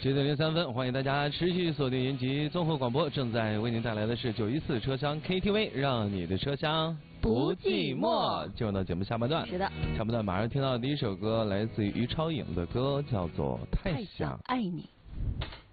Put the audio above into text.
7:03，欢迎大家持续锁定云集综合广播，正在为您带来的是914车厢 KTV， 让你的车厢不寂寞。进入到节目下半段， 是的， 下半段马上听到的第一首歌来自于于超颖的歌，叫做《太想爱你》。